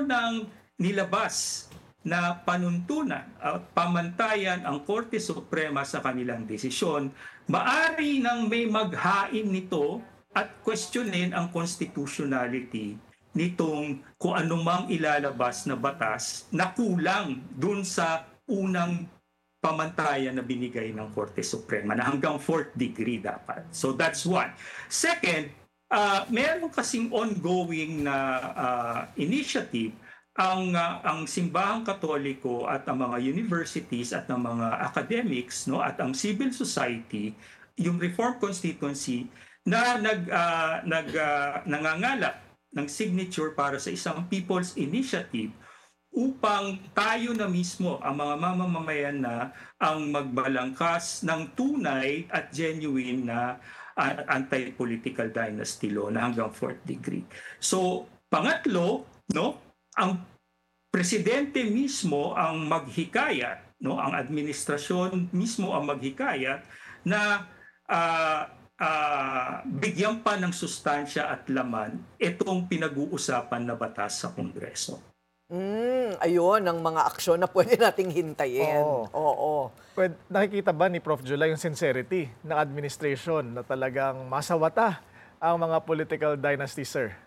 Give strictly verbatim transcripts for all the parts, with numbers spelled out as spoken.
ng nilabas na panuntunan at pamantayan ang Korte Suprema sa kanilang desisyon, maari nang may maghain nito at questionin ang constitutionality nitong kung anumang ilalabas na batas na kulang dun sa unang pamantayan na binigay ng Korte Suprema na hanggang fourth degree dapat. So that's one. Second, uh, meron kasing ongoing na uh, initiative ang uh, ang simbahang Katoliko at ang mga universities at ang mga academics, no, at ang civil society, yung Reformed Constituency na nag uh, nag uh, nangangalap ng signature para sa isang people's initiative upang tayo na mismo ang mga mamamayan na ang magbalangkas ng tunay at genuine na uh, anti-political dynasty law na hanggang fourth degree. So, pangatlo, no, ang presidente mismo ang maghikayat, no, ang administrasyon mismo ang maghikayat na uh, uh, bigyan pa ng sustansya at laman itong pinag-uusapan na batas sa Kongreso. Mm, ayun ang mga aksyon na pwede nating hintayin. Oo. Oo. Pwede, nakikita ba ni Prof July yung sincerity ng administration na talagang masawata ang mga political dynasty, sir?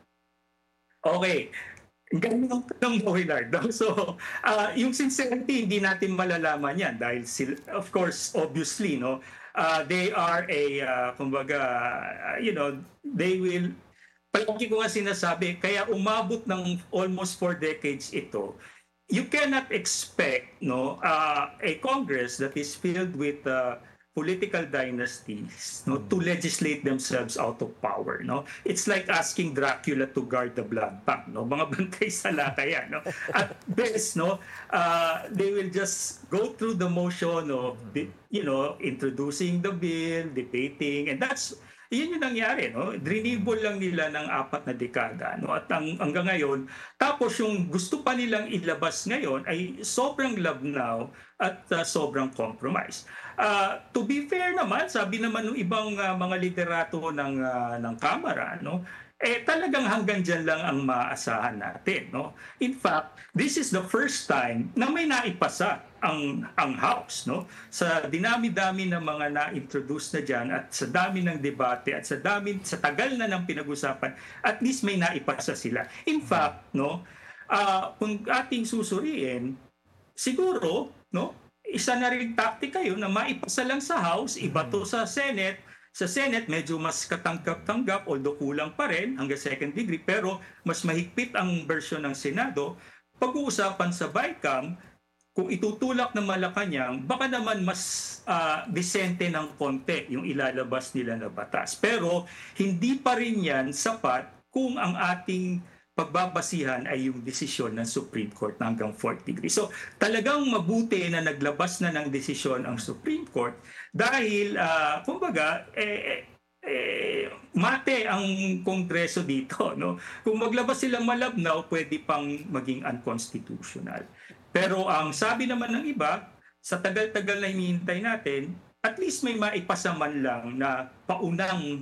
Okay. Ganun ang tanong mo, Willard. So, uh, yung sincerity, hindi natin malalaman yan dahil, sila, of course, obviously, no, uh, they are a, uh, kumbaga, uh, you know, they will, palagi ko nga sinasabi, kaya umabot ng almost four decades ito, you cannot expect, no, uh, a Congress that is filled with uh, political dynasties, no, to legislate themselves out of power, no. It's like asking Dracula to guard the blood bank, no. Mga bantay sa lakayan, no. At best, no, uh, they will just go through the motion of, you know, introducing the bill, debating, and that's yun yung nangyari, no? Drinibol lang nila ng apat na dekada, no? At ang, hanggang ngayon, tapos yung gusto pa nilang ilabas ngayon ay sobrang labnaw at uh, sobrang compromise. Uh, to be fair naman, sabi naman ng ibang uh, mga literato ng, uh, ng Kamara, no? Eh talagang hanggang dyan lang ang maaasahan natin, no? In fact, this is the first time na may naipasa ang ang House, no? Sa dinami-dami ng mga na-introduce na diyan at sa dami ng debate at sa dami sa tagal na ng pinag-usapan, at least may naipasa sila. In fact, no, uh, kung ating susuriin, siguro, no, isa na rin taktika yun na maipasa lang sa House, iba to sa Senate. Sa Senate, medyo mas katanggap-tanggap, although kulang pa rin hanggang second degree, pero mas mahigpit ang version ng Senado. Pag-uusapan sa BICAM, kung itutulak ng Malacanang, baka naman mas uh, disente ng konti yung ilalabas nila na batas. Pero hindi pa rin yan sapat kung ang ating pagbabasihan ay yung desisyon ng Supreme Court na hanggang fourth degree. So talagang mabuti na naglabas na ng desisyon ang Supreme Court dahil, uh, kumbaga, eh, eh, mate ang Kongreso dito. No? Kung maglabas silang malabnaw, pwede pang maging unconstitutional. Pero ang sabi naman ng iba, sa tagal-tagal na hinihintay natin, at least may maipasa man lang na paunang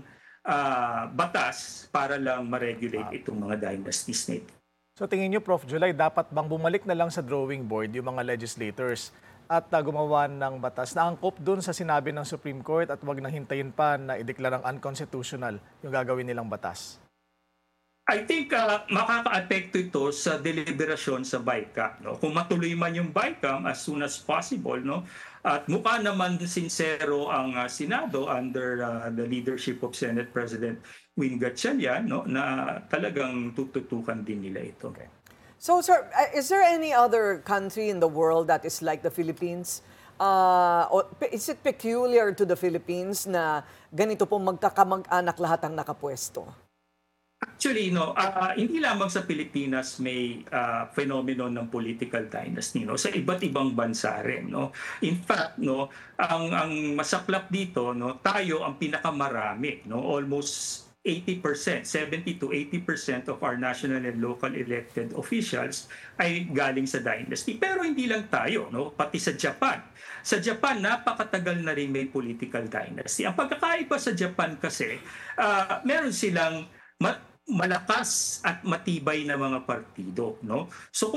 Uh, batas para lang ma-regulate itong mga dynasties na ito. So tingin niyo, Prof July, dapat bang bumalik na lang sa drawing board yung mga legislators at uh, gumawa ng batas na angkop dun sa sinabi ng Supreme Court at wag nang hintayin pa na ideklarang unconstitutional yung gagawin nilang batas? I think uh, makaka-apekto ito sa deliberasyon sa BICAM. No? Kung matuloy man yung BICAM as soon as possible, no? At mukha naman sincero ang uh, Senado under uh, the leadership of Senate President Win Gatchalian, no? Na talagang tututukan din nila ito. Okay. So, sir, is there any other country in the world that is like the Philippines? Uh, or is it peculiar to the Philippines na ganito pong magkakamag-anak lahat ang nakapwesto? Actually, no, uh, hindi lamang sa Pilipinas may uh, phenomenon ng political dynasty, no, sa iba't ibang bansa rin, no. In fact, no, ang ang masaklap dito, no, tayo ang pinakamarami, no, almost eighty percent, seventy to eighty percent of our national and local elected officials ay galing sa dynasty. Pero hindi lang tayo, no, pati sa Japan. Sa Japan, napakatagal na rin may political dynasty. Ang pagkakaiba sa Japan kasi, uh, meron silang Ma- malakas at matibay na mga partido, no? So